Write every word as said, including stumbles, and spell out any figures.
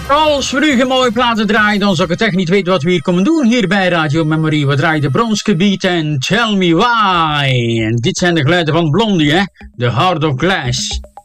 Als we nu geen mooie platen draaien, dan zou ik het echt niet weten wat we hier komen doen hier bij Radio Memory. We draaien de Bronske Beat en Tell Me Why. En dit zijn de geluiden van Blondie, hè? The Heart of Glass.